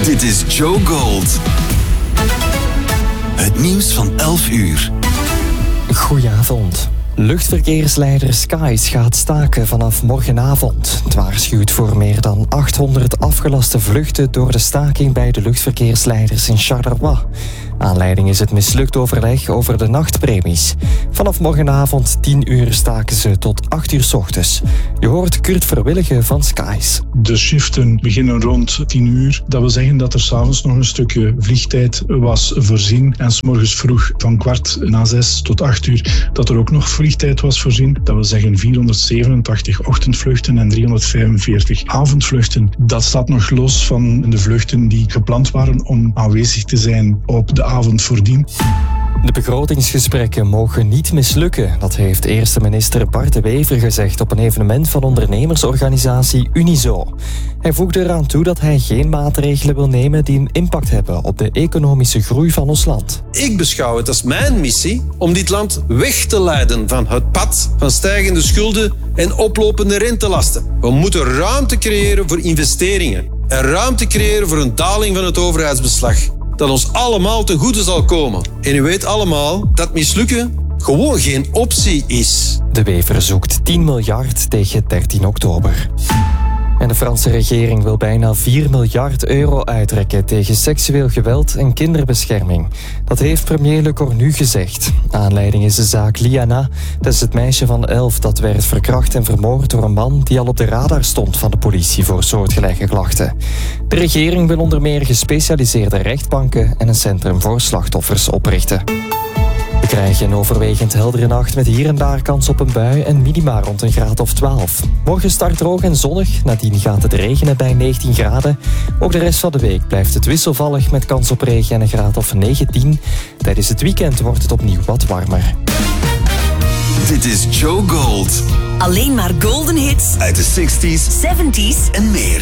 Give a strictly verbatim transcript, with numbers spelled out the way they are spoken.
Dit is Joe Gold. Het nieuws van elf uur. Goedenavond. Luchtverkeersleider Skies gaat staken vanaf morgenavond. Het waarschuwt voor meer dan achthonderd afgelaste vluchten door de staking bij de luchtverkeersleiders in Charleroi. Aanleiding is het mislukt overleg over de nachtpremies. Vanaf morgenavond tien uur staken ze tot acht uur 's ochtends. Je hoort Kurt Verwilligen van Skies. De shiften beginnen rond tien uur. Dat wil zeggen dat er 's avonds nog een stukje vliegtijd was voorzien. En 's morgens vroeg van kwart na zes tot acht uur dat er ook nog vliegtijd was voorzien. Dat wil zeggen vierhonderdzevenentachtig ochtendvluchten en driehonderdvijfenveertig avondvluchten. Dat staat nog los van de vluchten die gepland waren om aanwezig te zijn op de avond voordien. De begrotingsgesprekken mogen niet mislukken. Dat heeft eerste minister Bart De Wever gezegd op een evenement van ondernemersorganisatie Unizo. Hij voegde eraan toe dat hij geen maatregelen wil nemen die een impact hebben op de economische groei van ons land. Ik beschouw het als mijn missie om dit land weg te leiden van het pad van stijgende schulden en oplopende rentelasten. We moeten ruimte creëren voor investeringen en ruimte creëren voor een daling van het overheidsbeslag. Dat ons allemaal ten goede zal komen. En u weet allemaal dat mislukken gewoon geen optie is. De Wever zoekt tien miljard tegen dertien oktober. En de Franse regering wil bijna vier miljard euro uittrekken tegen seksueel geweld en kinderbescherming. Dat heeft premier Le Cornu gezegd. Aanleiding is de zaak Liana. Dat is het meisje van elf dat werd verkracht en vermoord door een man die al op de radar stond van de politie voor soortgelijke klachten. De regering wil onder meer gespecialiseerde rechtbanken en een centrum voor slachtoffers oprichten. We krijgen een overwegend heldere nacht met hier en daar kans op een bui en minima rond een graad of twaalf. Morgen start droog en zonnig, nadien gaat het regenen bij negentien graden. Ook de rest van de week blijft het wisselvallig met kans op regen en een graad of negentien. Tijdens het weekend wordt het opnieuw wat warmer. Dit is Joe Gold. Alleen maar golden hits Uit de zestig's zeventig's en meer.